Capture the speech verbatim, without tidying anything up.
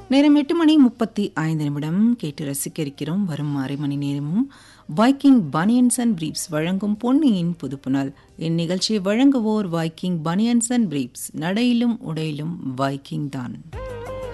நேரம் எட்டு மணி முப்பத்தி ஐந்து நிமிடம் கேட்டு ரசிக்க இருக்கிறோம். வரும் அரை மணி நேரமும் வைக்கிங் பனியன்ஸ் அண்ட் பிரீப்ஸ் வழங்கும் பொன்னியின் புதுப்புணல். இந்நிகழ்ச்சியை வழங்குவோர் வைக்கிங் பனியன்ஸ் அண்ட் பிரீப்ஸ். நடையிலும் உடையிலும் வைக்கிங் தான்.